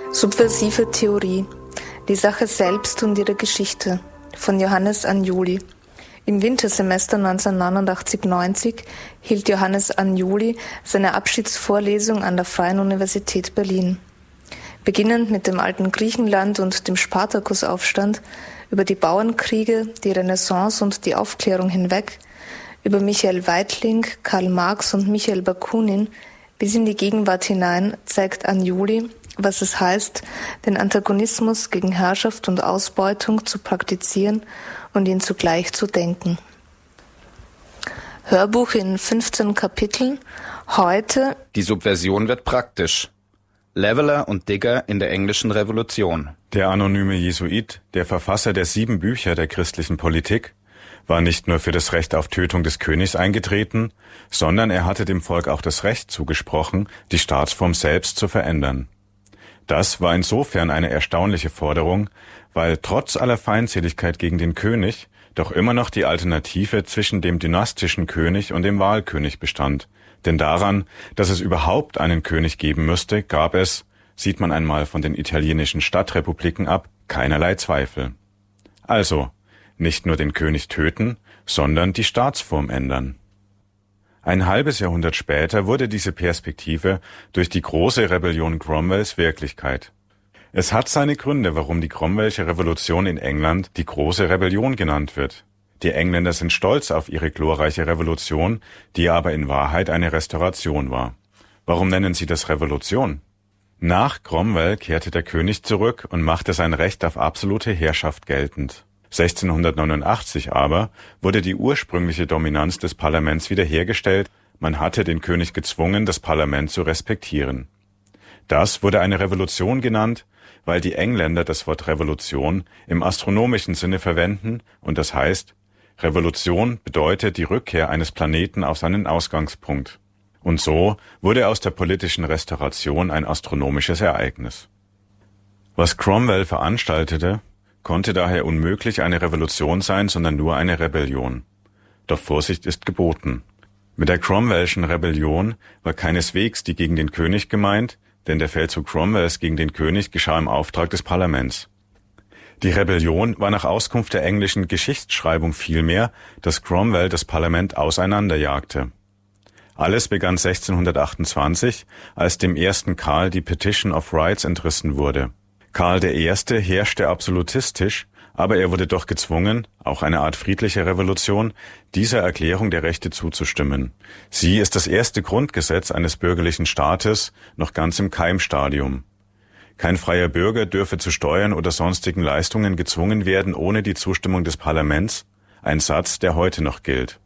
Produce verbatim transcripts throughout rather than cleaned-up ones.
Subversive Theorie. Die Sache selbst und ihre Geschichte von Johannes Anjuli. Im Wintersemester neunzehnhundertneunundachtzig neunzig hielt Johannes Anjuli seine Abschiedsvorlesung an der Freien Universität Berlin. Beginnend mit dem alten Griechenland und dem Spartakusaufstand, über die Bauernkriege, die Renaissance und die Aufklärung hinweg, über Michael Weitling, Karl Marx und Michael Bakunin bis in die Gegenwart hinein zeigt Anjuli, was es heißt, den Antagonismus gegen Herrschaft und Ausbeutung zu praktizieren und ihn zugleich zu denken. Hörbuch in fünfzehn Kapiteln. Heute: Die Subversion wird praktisch. Leveler und Digger in der englischen Revolution. Der anonyme Jesuit, der Verfasser der sieben Bücher der christlichen Politik, war nicht nur für das Recht auf Tötung des Königs eingetreten, sondern er hatte dem Volk auch das Recht zugesprochen, die Staatsform selbst zu verändern. Das war insofern eine erstaunliche Forderung, weil trotz aller Feindseligkeit gegen den König doch immer noch die Alternative zwischen dem dynastischen König und dem Wahlkönig bestand. Denn daran, dass es überhaupt einen König geben müsste, gab es, sieht man einmal von den italienischen Stadtrepubliken ab, keinerlei Zweifel. Also, nicht nur den König töten, sondern die Staatsform ändern. Ein halbes Jahrhundert später wurde diese Perspektive durch die große Rebellion Cromwells Wirklichkeit. Es hat seine Gründe, warum die Cromwellsche Revolution in England die große Rebellion genannt wird. Die Engländer sind stolz auf ihre glorreiche Revolution, die aber in Wahrheit eine Restauration war. Warum nennen sie das Revolution? Nach Cromwell kehrte der König zurück und machte sein Recht auf absolute Herrschaft geltend. sechzehnhundertneunundachtzig aber wurde die ursprüngliche Dominanz des Parlaments wiederhergestellt, man hatte den König gezwungen, das Parlament zu respektieren. Das wurde eine Revolution genannt, weil die Engländer das Wort Revolution im astronomischen Sinne verwenden und das heißt, Revolution bedeutet die Rückkehr eines Planeten auf seinen Ausgangspunkt. Und so wurde aus der politischen Restauration ein astronomisches Ereignis. Was Cromwell veranstaltete, konnte daher unmöglich eine Revolution sein, sondern nur eine Rebellion. Doch Vorsicht ist geboten. Mit der Cromwellschen Rebellion war keineswegs die gegen den König gemeint, denn der Feldzug Cromwells gegen den König geschah im Auftrag des Parlaments. Die Rebellion war nach Auskunft der englischen Geschichtsschreibung vielmehr, dass Cromwell das Parlament auseinanderjagte. Alles begann sechzehnhundertachtundzwanzig, als dem ersten Karl die Petition of Rights entrissen wurde. Karl der Erste herrschte absolutistisch, aber er wurde doch gezwungen, auch eine Art friedliche Revolution, dieser Erklärung der Rechte zuzustimmen. Sie ist das erste Grundgesetz eines bürgerlichen Staates, noch ganz im Keimstadium. Kein freier Bürger dürfe zu Steuern oder sonstigen Leistungen gezwungen werden ohne die Zustimmung des Parlaments, ein Satz, der heute noch gilt.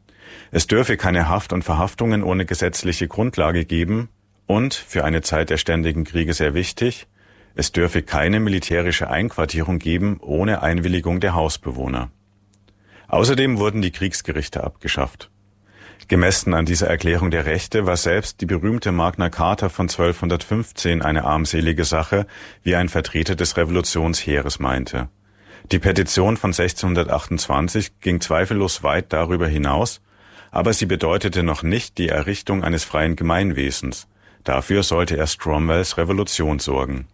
Es dürfe keine Haft und Verhaftungen ohne gesetzliche Grundlage geben und, für eine Zeit der ständigen Kriege sehr wichtig, es dürfe keine militärische Einquartierung geben ohne Einwilligung der Hausbewohner. Außerdem wurden die Kriegsgerichte abgeschafft. Gemessen an dieser Erklärung der Rechte war selbst die berühmte Magna Carta von zwölfhundertfünfzehn eine armselige Sache, wie ein Vertreter des Revolutionsheeres meinte. Die Petition von sechzehnhundertachtundzwanzig ging zweifellos weit darüber hinaus, aber sie bedeutete noch nicht die Errichtung eines freien Gemeinwesens. Dafür sollte erst Cromwells Revolution sorgen.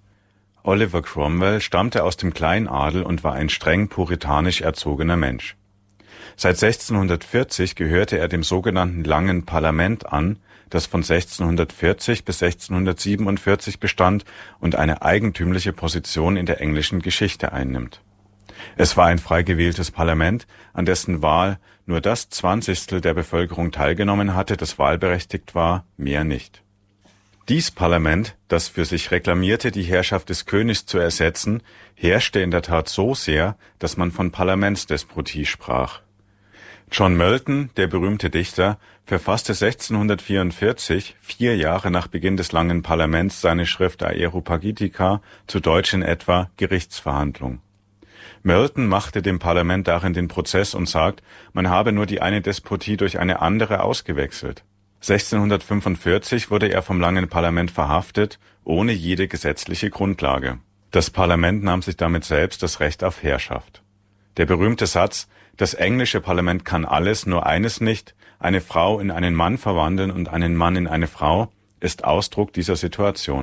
Oliver Cromwell stammte aus dem Kleinadel und war ein streng puritanisch erzogener Mensch. Seit sechzehnhundertvierzig gehörte er dem sogenannten Langen Parlament an, das von sechzehnhundertvierzig bis sechzehnhundertsiebenundvierzig bestand und eine eigentümliche Position in der englischen Geschichte einnimmt. Es war ein frei gewähltes Parlament, an dessen Wahl nur das Zwanzigstel der Bevölkerung teilgenommen hatte, das wahlberechtigt war, mehr nicht. Dies Parlament, das für sich reklamierte, die Herrschaft des Königs zu ersetzen, herrschte in der Tat so sehr, dass man von Parlamentsdespotie sprach. John Milton, der berühmte Dichter, verfasste sechzehnhundertvierundvierzig, vier Jahre nach Beginn des Langen Parlaments, seine Schrift Areopagitica, zu Deutsch in etwa Gerichtsverhandlung. Milton machte dem Parlament darin den Prozess und sagt, man habe nur die eine Despotie durch eine andere ausgewechselt. sechzehnhundertfünfundvierzig wurde er vom Langen Parlament verhaftet, ohne jede gesetzliche Grundlage. Das Parlament nahm sich damit selbst das Recht auf Herrschaft. Der berühmte Satz, das englische Parlament kann alles, nur eines nicht, eine Frau in einen Mann verwandeln und einen Mann in eine Frau, ist Ausdruck dieser Situation.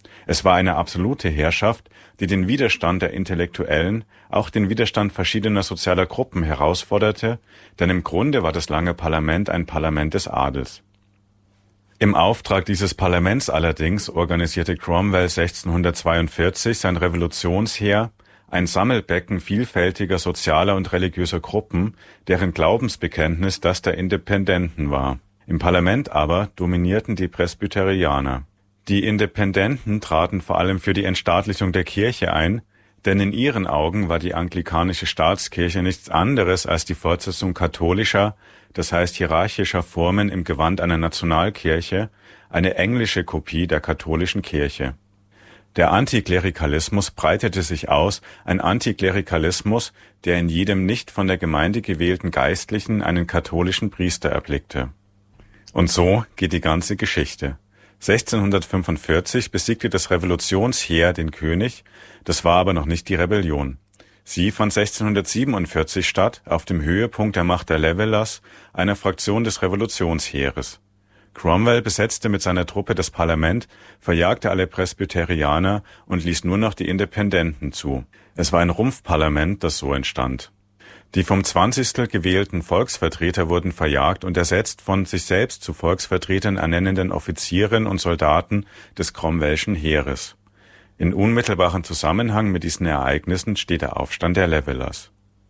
Es war eine absolute Herrschaft, die den Widerstand der Intellektuellen, auch den Widerstand verschiedener sozialer Gruppen herausforderte, denn im Grunde war das lange Parlament ein Parlament des Adels. Im Auftrag dieses Parlaments allerdings organisierte Cromwell sechzehnhundertzweiundvierzig sein Revolutionsheer, ein Sammelbecken vielfältiger sozialer und religiöser Gruppen, deren Glaubensbekenntnis das der Independenten war. Im Parlament aber dominierten die Presbyterianer. Die Independenten traten vor allem für die Entstaatlichung der Kirche ein, denn in ihren Augen war die anglikanische Staatskirche nichts anderes als die Fortsetzung katholischer, das heißt hierarchischer Formen im Gewand einer Nationalkirche, eine englische Kopie der katholischen Kirche. Der Antiklerikalismus breitete sich aus, ein Antiklerikalismus, der in jedem nicht von der Gemeinde gewählten Geistlichen einen katholischen Priester erblickte. Und so geht die ganze Geschichte. sechzehnhundertfünfundvierzig besiegte das Revolutionsheer den König, das war aber noch nicht die Rebellion. Sie fand sechzehnhundertsiebenundvierzig statt, auf dem Höhepunkt der Macht der Levelers, einer Fraktion des Revolutionsheeres. Cromwell besetzte mit seiner Truppe das Parlament, verjagte alle Presbyterianer und ließ nur noch die Independenten zu. Es war ein Rumpfparlament, das so entstand. Die vom Zwanzigstel gewählten Volksvertreter wurden verjagt und ersetzt von sich selbst zu Volksvertretern ernennenden Offizieren und Soldaten des Cromwellschen Heeres. In unmittelbarem Zusammenhang mit diesen Ereignissen steht der Aufstand der Levelers.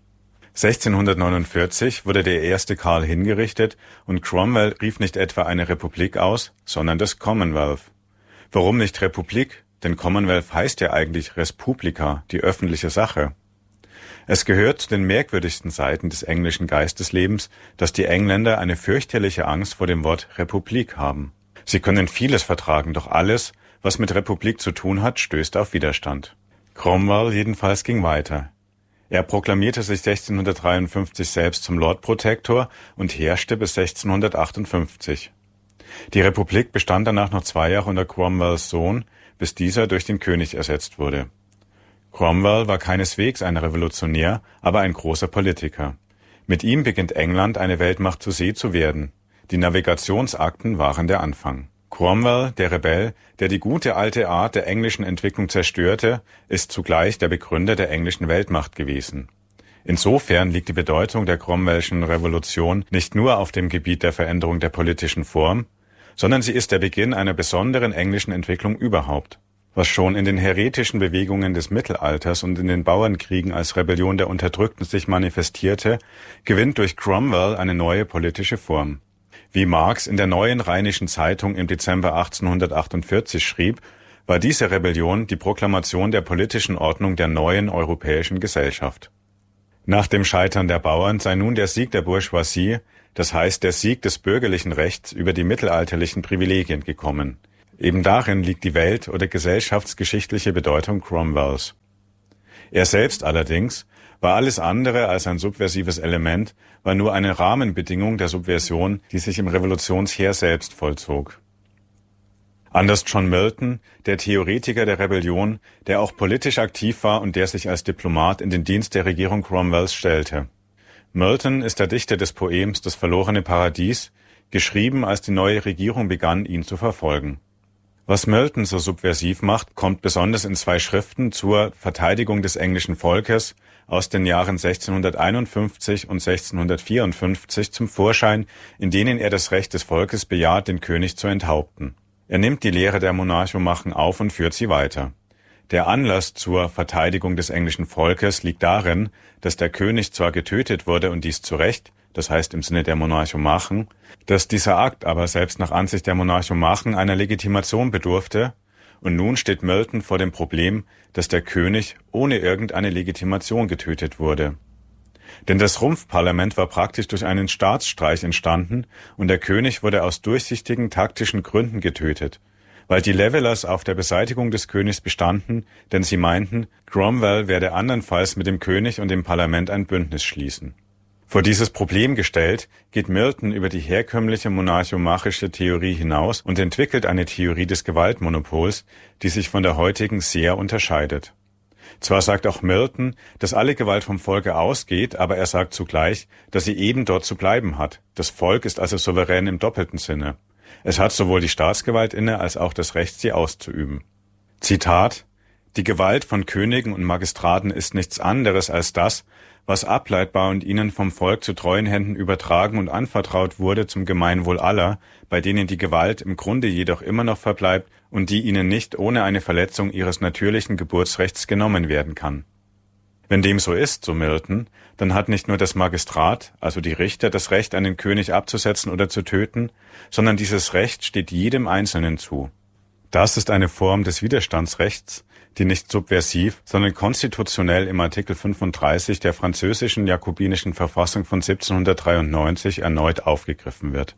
sechzehnhundertneunundvierzig wurde der erste Karl hingerichtet und Cromwell rief nicht etwa eine Republik aus, sondern das Commonwealth. Warum nicht Republik? Denn Commonwealth heißt ja eigentlich Res Publica, die öffentliche Sache. Es gehört zu den merkwürdigsten Seiten des englischen Geisteslebens, dass die Engländer eine fürchterliche Angst vor dem Wort Republik haben. Sie können vieles vertragen, doch alles, was mit Republik zu tun hat, stößt auf Widerstand. Cromwell jedenfalls ging weiter. Er proklamierte sich sechzehnhundertdreiundfünfzig selbst zum Lord Protector und herrschte bis sechzehnhundertachtundfünfzig. Die Republik bestand danach noch zwei Jahre unter Cromwells Sohn, bis dieser durch den König ersetzt wurde. Cromwell war keineswegs ein Revolutionär, aber ein großer Politiker. Mit ihm beginnt England eine Weltmacht zur See zu werden. Die Navigationsakten waren der Anfang. Cromwell, der Rebell, der die gute alte Art der englischen Entwicklung zerstörte, ist zugleich der Begründer der englischen Weltmacht gewesen. Insofern liegt die Bedeutung der Cromwellschen Revolution nicht nur auf dem Gebiet der Veränderung der politischen Form, sondern sie ist der Beginn einer besonderen englischen Entwicklung überhaupt. Was schon in den heretischen Bewegungen des Mittelalters und in den Bauernkriegen als Rebellion der Unterdrückten sich manifestierte, gewinnt durch Cromwell eine neue politische Form. Wie Marx in der Neuen Rheinischen Zeitung im Dezember achtzehnhundertachtundvierzig schrieb, war diese Rebellion die Proklamation der politischen Ordnung der neuen europäischen Gesellschaft. Nach dem Scheitern der Bauern sei nun der Sieg der Bourgeoisie, das heißt der Sieg des bürgerlichen Rechts über die mittelalterlichen Privilegien gekommen. Eben darin liegt die welt- oder gesellschaftsgeschichtliche Bedeutung Cromwells. Er selbst allerdings war alles andere als ein subversives Element, war nur eine Rahmenbedingung der Subversion, die sich im Revolutionsheer selbst vollzog. Anders John Milton, der Theoretiker der Rebellion, der auch politisch aktiv war und der sich als Diplomat in den Dienst der Regierung Cromwells stellte. Milton ist der Dichter des Poems Das verlorene Paradies, geschrieben, als die neue Regierung begann, ihn zu verfolgen. Was Milton so subversiv macht, kommt besonders in zwei Schriften zur Verteidigung des englischen Volkes aus den Jahren sechzehnhunderteinundfünfzig und sechzehnhundertvierundfünfzig zum Vorschein, in denen er das Recht des Volkes bejaht, den König zu enthaupten. Er nimmt die Lehre der Monarchomachen auf und führt sie weiter. Der Anlass zur Verteidigung des englischen Volkes liegt darin, dass der König zwar getötet wurde und dies zu Recht, das heißt im Sinne der Monarchomachen, dass dieser Akt aber selbst nach Ansicht der Monarchomachen einer Legitimation bedurfte, und nun steht Milton vor dem Problem, dass der König ohne irgendeine Legitimation getötet wurde. Denn das Rumpfparlament war praktisch durch einen Staatsstreich entstanden und der König wurde aus durchsichtigen taktischen Gründen getötet, weil die Levelers auf der Beseitigung des Königs bestanden, denn sie meinten, Cromwell werde andernfalls mit dem König und dem Parlament ein Bündnis schließen. Vor dieses Problem gestellt, geht Milton über die herkömmliche monarchomachische Theorie hinaus und entwickelt eine Theorie des Gewaltmonopols, die sich von der heutigen sehr unterscheidet. Zwar sagt auch Milton, dass alle Gewalt vom Volke ausgeht, aber er sagt zugleich, dass sie eben dort zu bleiben hat. Das Volk ist also souverän im doppelten Sinne. Es hat sowohl die Staatsgewalt inne, als auch das Recht, sie auszuüben. Zitat: Die Gewalt von Königen und Magistraten ist nichts anderes als das, was ableitbar und ihnen vom Volk zu treuen Händen übertragen und anvertraut wurde zum Gemeinwohl aller, bei denen die Gewalt im Grunde jedoch immer noch verbleibt und die ihnen nicht ohne eine Verletzung ihres natürlichen Geburtsrechts genommen werden kann. Wenn dem so ist, so Milton, dann hat nicht nur das Magistrat, also die Richter, das Recht, einen König abzusetzen oder zu töten, sondern dieses Recht steht jedem Einzelnen zu. Das ist eine Form des Widerstandsrechts, die nicht subversiv, sondern konstitutionell im Artikel fünfunddreißig der französischen jakobinischen Verfassung von siebzehnhundertdreiundneunzig erneut aufgegriffen wird.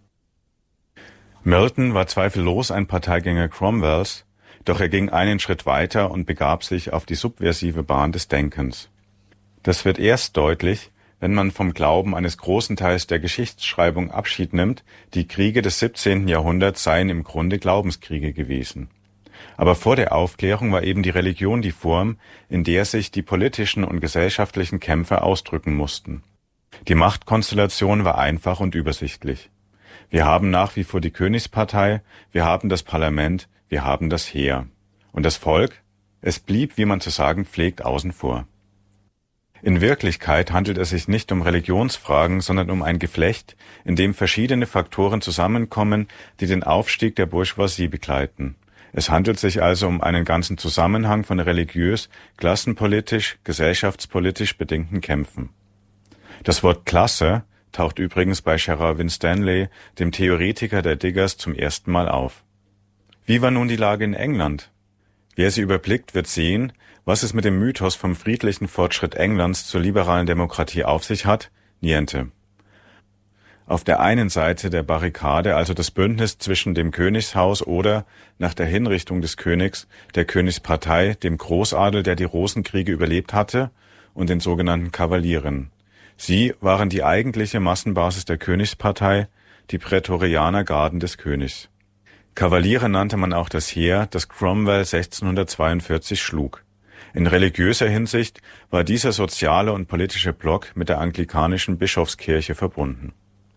Milton war zweifellos ein Parteigänger Cromwells, doch er ging einen Schritt weiter und begab sich auf die subversive Bahn des Denkens. Das wird erst deutlich, wenn man vom Glauben eines großen Teils der Geschichtsschreibung Abschied nimmt, die Kriege des siebzehnten Jahrhunderts seien im Grunde Glaubenskriege gewesen. Aber vor der Aufklärung war eben die Religion die Form, in der sich die politischen und gesellschaftlichen Kämpfe ausdrücken mussten. Die Machtkonstellation war einfach und übersichtlich. Wir haben nach wie vor die Königspartei, wir haben das Parlament, wir haben das Heer. Und das Volk? Es blieb, wie man zu sagen pflegt, außen vor. In Wirklichkeit handelt es sich nicht um Religionsfragen, sondern um ein Geflecht, in dem verschiedene Faktoren zusammenkommen, die den Aufstieg der Bourgeoisie begleiten. Es handelt sich also um einen ganzen Zusammenhang von religiös, klassenpolitisch, gesellschaftspolitisch bedingten Kämpfen. Das Wort Klasse taucht übrigens bei Gerard Winstanley, dem Theoretiker der Diggers, zum ersten Mal auf. Wie war nun die Lage in England? Wer sie überblickt, wird sehen, was es mit dem Mythos vom friedlichen Fortschritt Englands zur liberalen Demokratie auf sich hat. Niente. Auf der einen Seite der Barrikade also das Bündnis zwischen dem Königshaus oder, nach der Hinrichtung des Königs, der Königspartei, dem Großadel, der die Rosenkriege überlebt hatte, und den sogenannten Kavalieren. Sie waren die eigentliche Massenbasis der Königspartei, die Prätorianergarden des Königs. Kavaliere nannte man auch das Heer, das Cromwell sechzehnhundertzweiundvierzig schlug. In religiöser Hinsicht war dieser soziale und politische Block mit der anglikanischen Bischofskirche verbunden.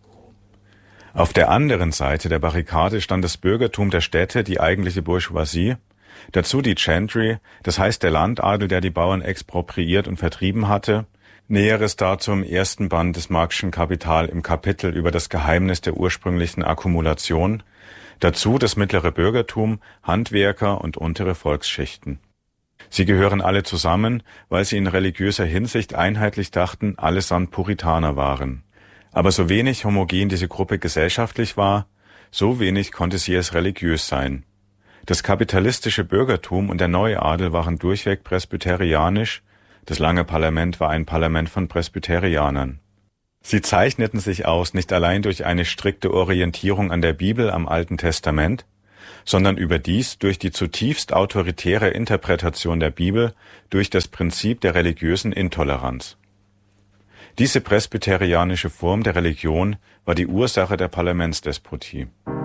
Auf der anderen Seite der Barrikade stand das Bürgertum der Städte, die eigentliche Bourgeoisie, dazu die Gentry, das heißt der Landadel, der die Bauern expropriiert und vertrieben hatte. Näheres dazu im ersten Band des Marx'schen Kapital im Kapitel über das Geheimnis der ursprünglichen Akkumulation, dazu das mittlere Bürgertum, Handwerker und untere Volksschichten. Sie gehören alle zusammen, weil sie in religiöser Hinsicht einheitlich dachten, allesamt Puritaner waren. Aber so wenig homogen diese Gruppe gesellschaftlich war, so wenig konnte sie es religiös sein. Das kapitalistische Bürgertum und der Neuadel waren durchweg presbyterianisch, das lange Parlament war ein Parlament von Presbyterianern. Sie zeichneten sich aus nicht allein durch eine strikte Orientierung an der Bibel, am Alten Testament, sondern überdies durch die zutiefst autoritäre Interpretation der Bibel durch das Prinzip der religiösen Intoleranz. Diese presbyterianische Form der Religion war die Ursache der Parlamentsdespotie.